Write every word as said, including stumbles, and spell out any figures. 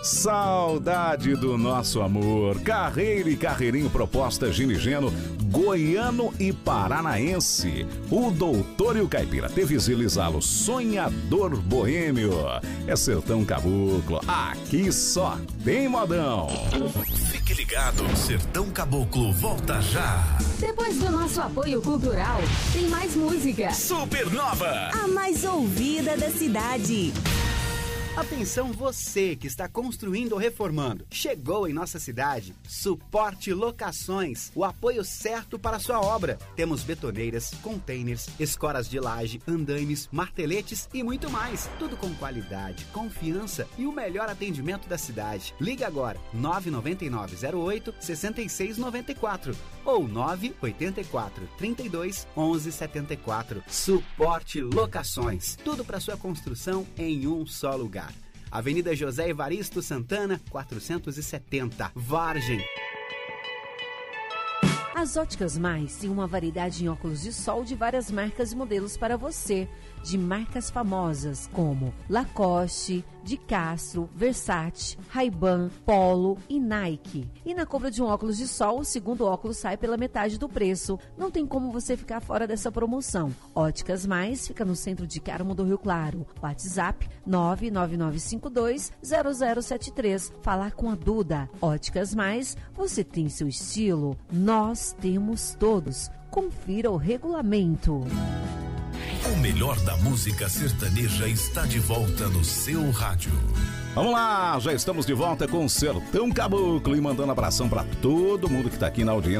Saudade do nosso amor. Carreira e Carreirinho proposta Ginigeno, goiano e paranaense. O Doutor e o Caipira teve Zilizalo, sonhador boêmio. É Sertão Caboclo, aqui só tem modão. Fique ligado, Sertão Caboclo volta já. Depois do nosso apoio cultural, tem mais música. Supernova, a mais ouvida da cidade. Atenção você que está construindo ou reformando. Chegou em nossa cidade Suporte Locações, o apoio certo para a sua obra. Temos betoneiras, containers, escoras de laje, andaimes, marteletes e muito mais. Tudo com qualidade, confiança e o melhor atendimento da cidade. Liga agora nove nove nove zero oito seis seis nove quatro ou nove oito quatro, trinta e dois, onze setenta e quatro. Suporte Locações. Tudo para sua construção em um só lugar. Avenida José Evaristo Santana, quatrocentos e setenta, Vargem. As Óticas Mais têm uma variedade em óculos de sol de várias marcas e modelos para você, de marcas famosas como Lacoste, de Castro, Versace, Ray-Ban, Polo e Nike. E na compra de um óculos de sol, o segundo óculos sai pela metade do preço. Não tem como você ficar fora dessa promoção. Óticas Mais fica no centro de Carmo do Rio Claro. WhatsApp nove nove nove cinco dois zero zero sete três. Falar com a Duda. Óticas Mais, você tem seu estilo, nós temos todos. Confira o regulamento. O melhor da música sertaneja está de volta no seu rádio. Vamos lá, já estamos de volta com o Sertão Caboclo e mandando abração para todo mundo que está aqui na audiência